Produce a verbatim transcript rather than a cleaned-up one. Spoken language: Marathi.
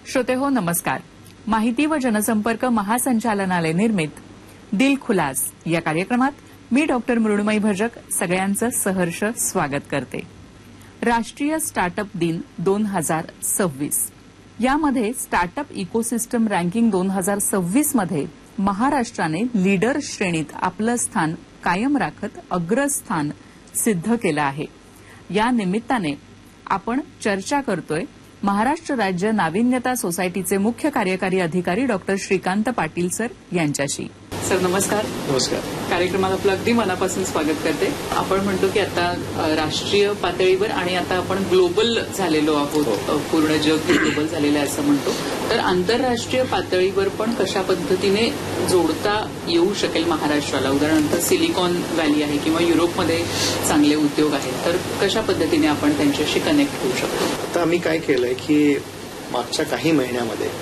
श्रोतेहो नमस्कार. माहिती व जनसंपर्क महासंचालनालय निर्मित दिल खुलास या कार्यक्रमात मी डॉक्टर मृण्मयी भजक सगळ्यांचं सहर्ष स्वागत करते. राष्ट्रीय स्टार्टअप दिन दोन हजार सव्वीस यामध्ये स्टार्टअप इकोसिस्टम रँकिंग दोन हजार सव्वीस मध्ये महाराष्ट्राने लीडर श्रेणीत आपलं स्थान कायम राखत अग्रस्थान सिद्ध केलं आहे. या निमित्ताने आपण चर्चा करतोय महाराष्ट्र राज्य नाविन्यता सोसायटीचे मुख्य कार्यकारी अधिकारी डॉक्टर श्रीकांत पाटील सर यांच्याशी. सर नमस्कार. नमस्कार. कार्यक्रमात आपलं अगदी मनापासून स्वागत करते. आपण म्हणतो की आता राष्ट्रीय पातळीवर आणि आता आपण ग्लोबल झालेलो आहोत, पूर्ण जग ग्लोबल झालेलं आहे असं म्हणतो. तर आंतरराष्ट्रीय पातळीवर पण कशा पद्धतीने जोडता येऊ शकेल महाराष्ट्राला? उदाहरणार्थ सिलिकॉन व्हॅली आहे किंवा युरोपमध्ये चांगले उद्योग आहेत, तर कशा पद्धतीने आपण त्यांच्याशी कनेक्ट होऊ शकतो? आता आम्ही काय केलंय की मागच्या काही महिन्यामध्ये